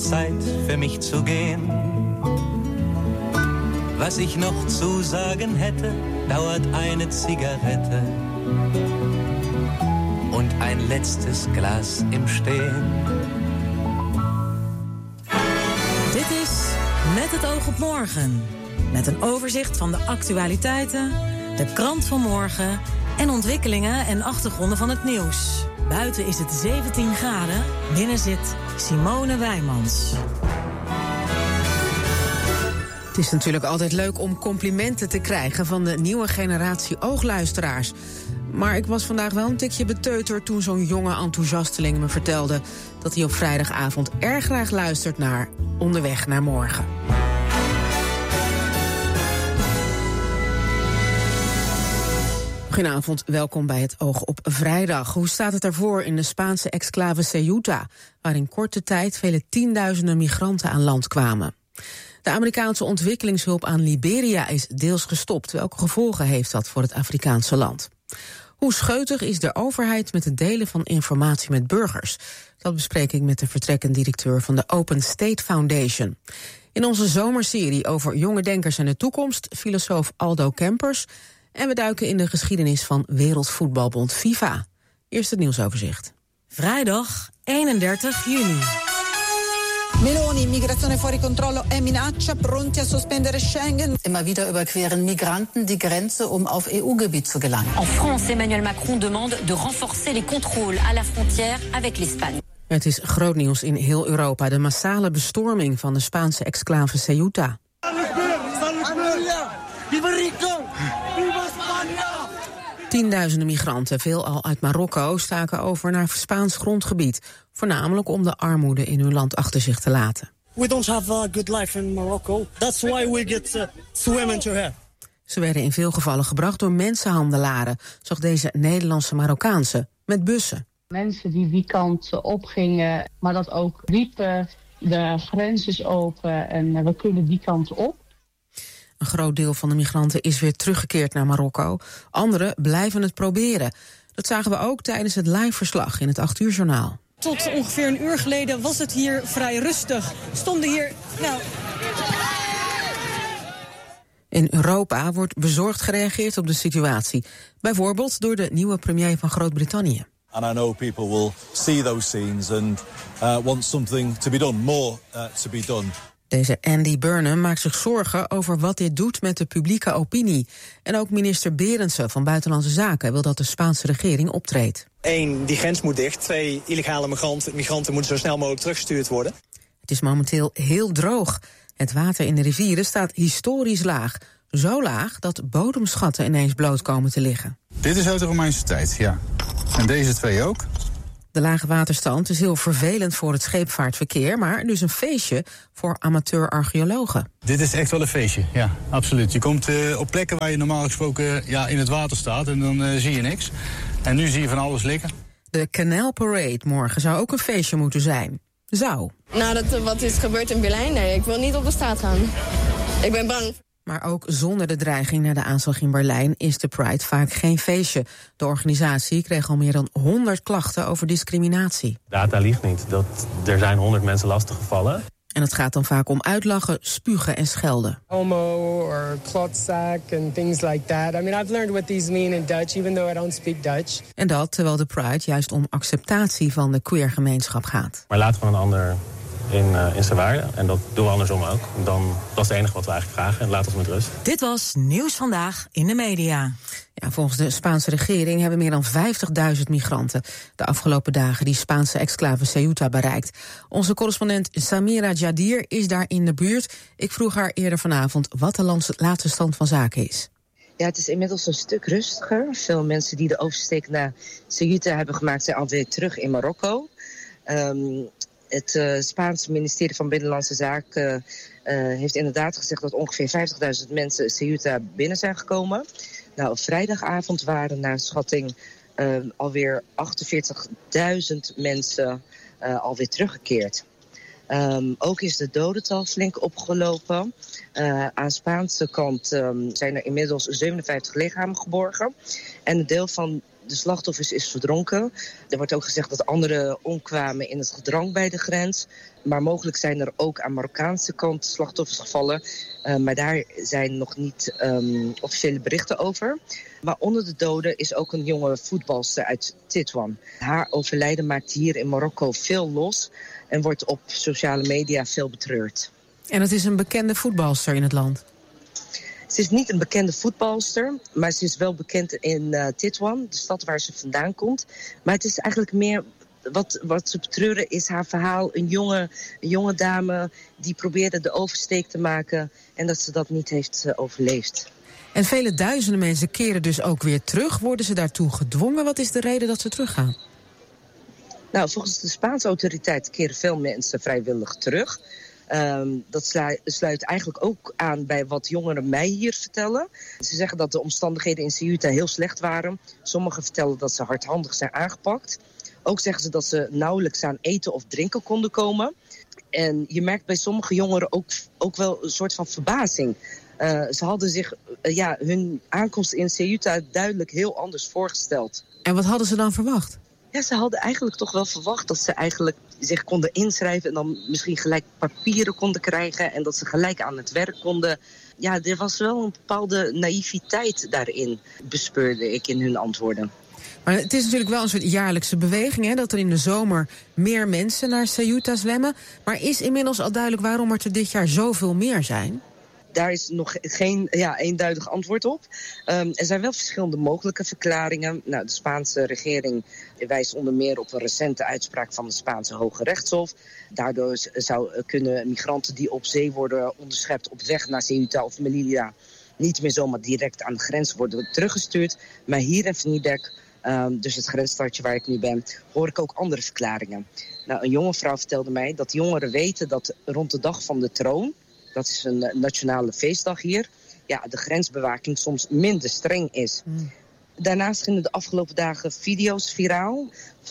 Zeit für mich zu gehen. Was ich noch zu sagen hätte, dauert eine Zigarette und ein letztes Glas im Stehen. Dit is Met het oog op morgen. Met een overzicht van de actualiteiten, de krant van morgen en ontwikkelingen en achtergronden van het nieuws. Buiten is het 17 graden, binnen zit Simone Wijmans. Het is natuurlijk altijd leuk om complimenten te krijgen van de nieuwe generatie oogluisteraars. Maar ik was vandaag wel een tikje beteuterd toen zo'n jonge enthousiasteling me vertelde dat hij op vrijdagavond erg graag luistert naar Onderweg naar Morgen. Goedenavond, welkom bij het Oog op Vrijdag. Hoe staat het ervoor in de Spaanse exclave Ceuta, waar in korte tijd vele tienduizenden migranten aan land kwamen? De Amerikaanse ontwikkelingshulp aan Liberia is deels gestopt. Welke gevolgen heeft dat voor het Afrikaanse land? Hoe scheutig is de overheid met het delen van informatie met burgers? Dat bespreek ik met de vertrekkend directeur van de Open State Foundation. In onze zomerserie over jonge denkers en de toekomst, filosoof Aldo Kempers. En we duiken in de geschiedenis van Wereldvoetbalbond FIFA. Eerst het nieuwsoverzicht. Vrijdag 31 juni. Meloni, migrazione fuori controllo è minaccia, pronti a sospendere Schengen. Immer wieder überqueren Migranten die Grenze, um auf EU-Gebiet zu gelangen. En France, Emmanuel Macron demande de renforcer les contrôles à la frontière avec l'Espagne. Het is groot nieuws in heel Europa, de massale bestorming van de Spaanse exclave Ceuta. Tienduizenden migranten, veelal uit Marokko, staken over naar Spaans grondgebied. Voornamelijk om de armoede in hun land achter zich te laten. We don't have a good life in Morocco. That's why we get swim into here. Ze werden in veel gevallen gebracht door mensenhandelaren, zoals deze Nederlandse Marokkaanse, met bussen. Mensen die kant op gingen, maar dat ook riepen, de grens is open en we kunnen die kant op. Een groot deel van de migranten is weer teruggekeerd naar Marokko. Anderen blijven het proberen. Dat zagen we ook tijdens het liveverslag in het 8-uur-journaal. Tot ongeveer een uur geleden was het hier vrij rustig. Stonden hier, In Europa wordt bezorgd gereageerd op de situatie. Bijvoorbeeld door de nieuwe premier van Groot-Brittannië. And I know people will see those scenes and want something to be done, more to be done. Deze Andy Burnham maakt zich zorgen over wat dit doet met de publieke opinie. En ook minister Berendsen van Buitenlandse Zaken wil dat de Spaanse regering optreedt. 1, die grens moet dicht. 2, illegale migranten moeten zo snel mogelijk teruggestuurd worden. Het is momenteel heel droog. Het water in de rivieren staat historisch laag. Zo laag dat bodemschatten ineens bloot komen te liggen. Dit is uit de Romeinse tijd, ja. En deze 2 ook. De lage waterstand is heel vervelend voor het scheepvaartverkeer, maar dus een feestje voor amateur-archeologen. Dit is echt wel een feestje, ja, absoluut. Je komt op plekken waar je normaal gesproken in het water staat en dan zie je niks. En nu zie je van alles liggen. De Canal Parade morgen zou ook een feestje moeten zijn. Zou. Nadat er wat is gebeurd in Berlijn, nee, ik wil niet op de straat gaan. Ik ben bang. Maar ook zonder de dreiging naar de aanslag in Berlijn is de Pride vaak geen feestje. De organisatie kreeg al meer dan 100 klachten over discriminatie. Data liegt niet. Er zijn 100 mensen lastiggevallen. En het gaat dan vaak om uitlachen, spugen en schelden. Homo or klotzaak and things like that. I mean, I've learned what these mean in Dutch, even though I don't speak Dutch. En dat terwijl de Pride juist om acceptatie van de queergemeenschap gaat. Maar laat gewoon een ander in zijn waarde. En dat doen we andersom ook. Dat is het enige wat we eigenlijk vragen. En laat ons met rust. Dit was Nieuws Vandaag in de media. Ja, volgens de Spaanse regering hebben meer dan 50.000 migranten de afgelopen dagen die Spaanse exclave Ceuta bereikt. Onze correspondent Samira Jadir is daar in de buurt. Ik vroeg haar eerder vanavond wat de laatste stand van zaken is. Ja, het is inmiddels een stuk rustiger. Veel mensen die de oversteek naar Ceuta hebben gemaakt zijn alweer terug in Marokko. Het Spaanse ministerie van Binnenlandse Zaken heeft inderdaad gezegd dat ongeveer 50.000 mensen Ceuta binnen zijn gekomen. Nou, op vrijdagavond waren naar schatting alweer 48.000 mensen alweer teruggekeerd. Ook is de dodental flink opgelopen. Aan Spaanse kant zijn er inmiddels 57 lichamen geborgen. En een deel van de slachtoffers is verdronken. Er wordt ook gezegd dat anderen omkwamen in het gedrang bij de grens. Maar mogelijk zijn er ook aan Marokkaanse kant slachtoffers gevallen. Maar daar zijn nog niet officiële berichten over. Maar onder de doden is ook een jonge voetbalster uit Tétouan. Haar overlijden maakt hier in Marokko veel los en wordt op sociale media veel betreurd. En het is een bekende voetbalster in het land? Ze is niet een bekende voetbalster, maar ze is wel bekend in Tétouan, de stad waar ze vandaan komt. Maar het is eigenlijk meer, wat ze betreuren is haar verhaal. Een jonge dame die probeerde de oversteek te maken en dat ze dat niet heeft overleefd. En vele duizenden mensen keren dus ook weer terug. Worden ze daartoe gedwongen? Wat is de reden dat ze teruggaan? Nou, volgens de Spaanse autoriteiten keren veel mensen vrijwillig terug. Dat sluit eigenlijk ook aan bij wat jongeren mij hier vertellen. Ze zeggen dat de omstandigheden in Ceuta heel slecht waren. Sommigen vertellen dat ze hardhandig zijn aangepakt. Ook zeggen ze dat ze nauwelijks aan eten of drinken konden komen. En je merkt bij sommige jongeren ook wel een soort van verbazing. Ze hadden zich hun aankomst in Ceuta duidelijk heel anders voorgesteld. En wat hadden ze dan verwacht? Ja, ze hadden eigenlijk toch wel verwacht dat ze eigenlijk zich konden inschrijven en dan misschien gelijk papieren konden krijgen en dat ze gelijk aan het werk konden. Ja, er was wel een bepaalde naïviteit daarin, bespeurde ik in hun antwoorden. Maar het is natuurlijk wel een soort jaarlijkse beweging, hè, dat er in de zomer meer mensen naar Ceuta zwemmen. Maar is inmiddels al duidelijk waarom er dit jaar zoveel meer zijn? Daar is nog geen eenduidig antwoord op. Er zijn wel verschillende mogelijke verklaringen. Nou, de Spaanse regering wijst onder meer op een recente uitspraak van de Spaanse Hoge Rechtshof. Daardoor kunnen migranten die op zee worden onderschept op weg naar Ceuta of Melilla niet meer zomaar direct aan de grens worden teruggestuurd. Maar hier in Venidec, dus het grensstadje waar ik nu ben, hoor ik ook andere verklaringen. Nou, een jonge vrouw vertelde mij dat jongeren weten dat rond de dag van de troon, dat is een nationale feestdag hier, de grensbewaking soms minder streng is. Daarnaast gingen de afgelopen dagen video's viraal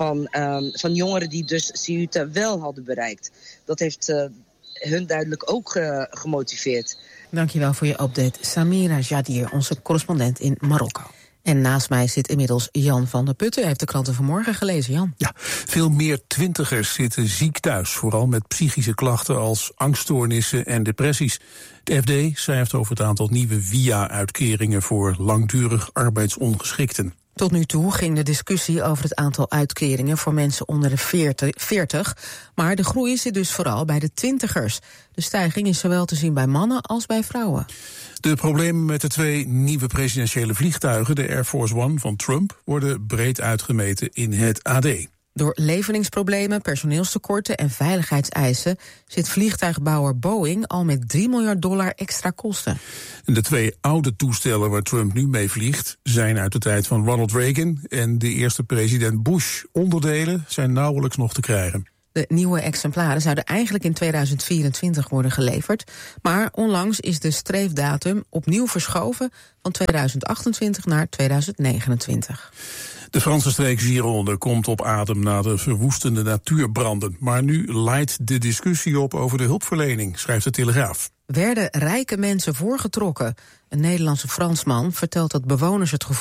van jongeren die dus Ceuta wel hadden bereikt. Dat heeft hun duidelijk ook gemotiveerd. Dankjewel voor je update, Samira Jadir, onze correspondent in Marokko. En naast mij zit inmiddels Jan van der Putten. Hij heeft de kranten vanmorgen gelezen, Jan. Ja, veel meer twintigers zitten ziek thuis. Vooral met psychische klachten als angststoornissen en depressies. Het FD schrijft over het aantal nieuwe via-uitkeringen voor langdurig arbeidsongeschikten. Tot nu toe ging de discussie over het aantal uitkeringen voor mensen onder de 40. Maar de groei zit dus vooral bij de twintigers. De stijging is zowel te zien bij mannen als bij vrouwen. De problemen met de 2 nieuwe presidentiële vliegtuigen, de Air Force One van Trump, worden breed uitgemeten in het AD. Door leveringsproblemen, personeelstekorten en veiligheidseisen zit vliegtuigbouwer Boeing al met $3 miljard extra kosten. En de 2 oude toestellen waar Trump nu mee vliegt zijn uit de tijd van Ronald Reagan en de eerste president Bush. Onderdelen zijn nauwelijks nog te krijgen. De nieuwe exemplaren zouden eigenlijk in 2024 worden geleverd. Maar onlangs is de streefdatum opnieuw verschoven van 2028 naar 2029. De Franse streek Gironde komt op adem na de verwoestende natuurbranden. Maar nu leidt de discussie op over de hulpverlening, schrijft de Telegraaf. Werden rijke mensen voorgetrokken? Een Nederlandse Fransman vertelt dat bewoners het gevoel